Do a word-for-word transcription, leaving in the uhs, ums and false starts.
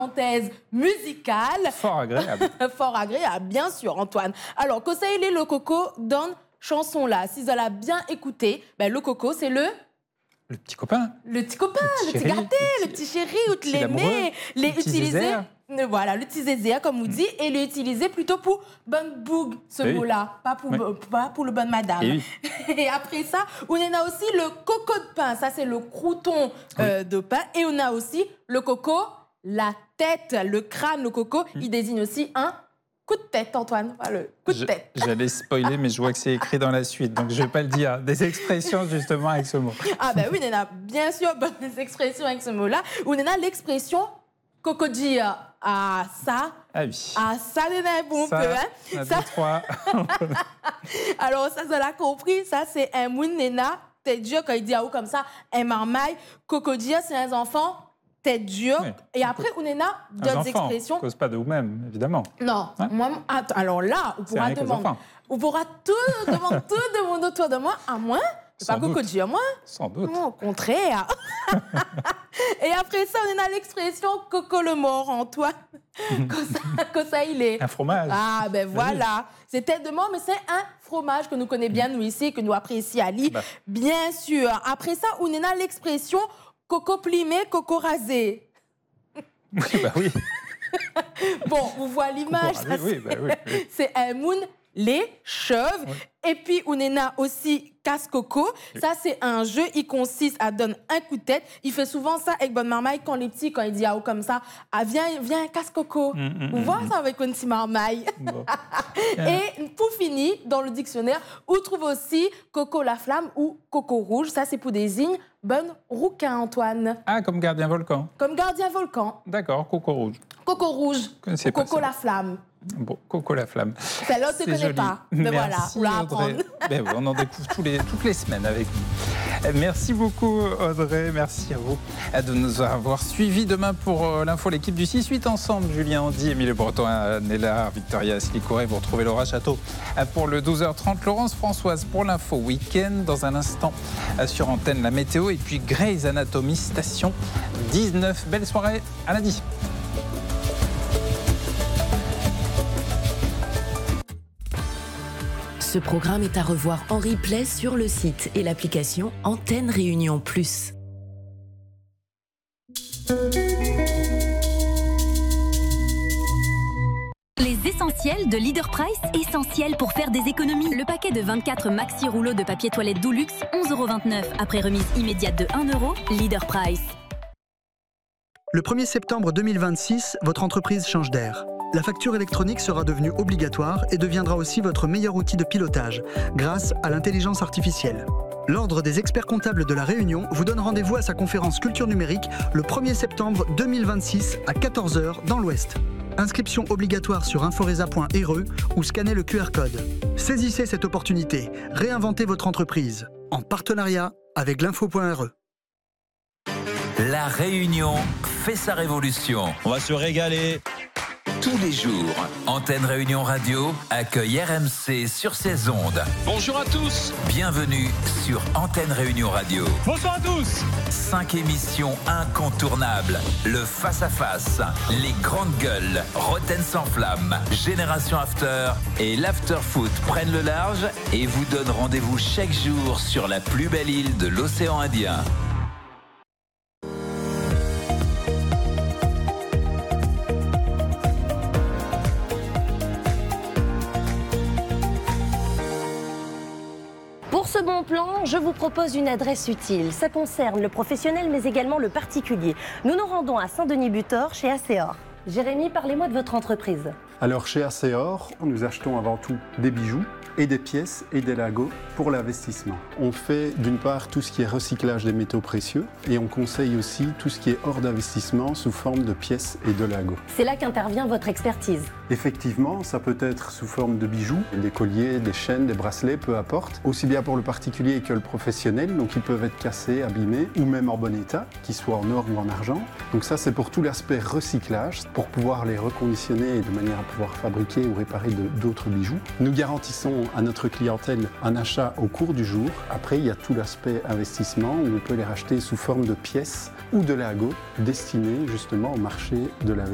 Parenthèse musicale. Fort agréable. Fort agréable, bien sûr, Antoine. Alors, Kosaïlé le Coco donne chanson là. Si vous allez bien écouter, ben, le Coco, c'est le... Le petit copain. Le petit copain, le, le petit gâté, le petit chéri, ou te l'aimer, les utiliser. Voilà, le petit zézé, comme on dit, et l'utiliser plutôt pour bonne boug, ce oui. mot-là, pas pour, oui. pas pour le bonne madame. Et, oui. Et après ça, on a aussi le coco de pain, ça c'est le crouton euh, oui. de pain, et on a aussi le coco, la tête, le crâne, le coco, mmh. il désigne aussi un coup de tête, Antoine, voilà, le coup de je, tête. J'allais spoiler, mais je vois que c'est écrit dans la suite, donc je ne vais pas le dire. Des expressions justement avec ce mot. Ah ben oui, on a bien sûr des expressions avec ce mot-là, on a l'expression coco dire. Ah, ça, ah oui. Ah, ça, c'est bon ça, peu, hein. Ça, deux, trois. Alors, ça, ça l'a compris, ça, c'est un moun nena, tête dure, quand il dit à vous comme ça, un marmaille. Coco dire, c'est un enfant, tête dure. Oui. Et après, on a d'autres expressions. Ne cause pas de vous-même, évidemment. Non, hein? Moi, attends, alors là, on pourra demander. On pourra tout demander, tout demander autour de moi, à moins. C'est pas coco dire, moi. Sans doute. Non, au contraire. Et après ça, on a l'expression coco le mort, Antoine. Comme ça, il est. Un fromage. Ah, ben voilà. C'est tête de mort, mais c'est un fromage que nous connaissons bien, nous ici, que nous apprécions Ali. Bah. Bien sûr. Après ça, on a l'expression coco plimé, coco rasé. Oui, bah oui. Bon, vous voyez l'image. Oui, oui, bah oui, oui. C'est un moon. Les chèvres. Oui. Et puis, on a aussi casse-coco. Oui. Ça, c'est un jeu. Il consiste à donner un coup de tête. Il fait souvent ça avec Bonne Marmaille quand les petits, quand il dit à haut comme ça, ah, viens, viens, casse-coco. Mmh, mmh, vous voyez mmh. ça avec une petite marmaille. Bon. Et pour finir, dans le dictionnaire, on trouve aussi coco la flamme ou coco rouge. Ça, c'est pour désigner bonne rouquin, Antoine. Ah, comme gardien volcan. Comme gardien volcan. D'accord, coco rouge. Coco rouge. Ou coco la flamme. Bon, Coco la flamme. Celle-là, tu ne connais pas. Mais merci, voilà, on Audrey. Ben, on en découvre tous les, toutes les semaines avec vous. Merci beaucoup, Audrey. Merci à vous de nous avoir suivis. Demain, pour l'info, l'équipe du six huit ensemble. Julien Andy, Émile Breton, Nella, Victoria Silicoré. Vous retrouvez Laura Château pour le douze heures trente. Laurence Françoise pour l'info week-end. Dans un instant, sur antenne, la météo. Et puis Grey's Anatomy, station dix-neuf. Belle soirée. À lundi. Ce programme est à revoir en replay sur le site et l'application Antenne Réunion Plus. Les essentiels de Leader Price, essentiels pour faire des économies. Le paquet de vingt-quatre maxi rouleaux de papier toilette Dulux, onze euros vingt-neuf. Après remise immédiate de un euro, Leader Price. Le premier septembre deux mille vingt-six, votre entreprise change d'air. La facture électronique sera devenue obligatoire et deviendra aussi votre meilleur outil de pilotage, grâce à l'intelligence artificielle. L'Ordre des experts comptables de la Réunion vous donne rendez-vous à sa conférence Culture numérique le premier septembre deux mille vingt-six à quatorze heures dans l'Ouest. Inscription obligatoire sur inforesa point r e ou scannez le Q R code. Saisissez cette opportunité, réinventez votre entreprise, en partenariat avec l'info point r e. La Réunion fait sa révolution. On va se régaler. Tous les jours, Antenne Réunion Radio accueille R M C sur ses ondes. Bonjour à tous. Bienvenue sur Antenne Réunion Radio. Bonsoir à tous. Cinq émissions incontournables. Le face-à-face, les grandes gueules, Roten sans flamme, Génération After et l'After Foot prennent le large et vous donnent rendez-vous chaque jour sur la plus belle île de l'océan Indien. Pour ce bon plan, je vous propose une adresse utile. Ça concerne le professionnel, mais également le particulier. Nous nous rendons à Saint-Denis-Butor, chez Acéor. Jérémy, parlez-moi de votre entreprise. Alors, chez Acéor, nous achetons avant tout des bijoux et des pièces et des lingots pour l'investissement. On fait d'une part tout ce qui est recyclage des métaux précieux et on conseille aussi tout ce qui est hors d'investissement sous forme de pièces et de lingots. C'est là qu'intervient votre expertise. Effectivement, ça peut être sous forme de bijoux, des colliers, des chaînes, des bracelets, peu importe. Aussi bien pour le particulier que le professionnel, donc ils peuvent être cassés, abîmés ou même en bon état, qu'ils soient en or ou en argent. Donc ça, c'est pour tout l'aspect recyclage, pour pouvoir les reconditionner et de manière à pouvoir fabriquer ou réparer d'autres bijoux. Nous garantissons à notre clientèle un achat au cours du jour. Après, il y a tout l'aspect investissement où on peut les racheter sous forme de pièces ou de lingots destinés justement au marché de la